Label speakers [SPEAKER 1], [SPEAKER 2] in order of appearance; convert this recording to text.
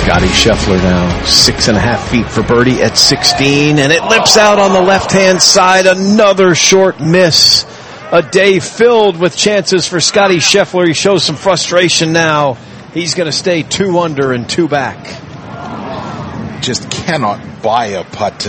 [SPEAKER 1] Scotty Scheffler now 6.5 feet for birdie at 16, and it lips out on the left-hand side. Another short miss. A day filled with chances for Scotty Scheffler. He shows some frustration now. He's going to stay 2 under and 2 back.
[SPEAKER 2] Just cannot buy a putt to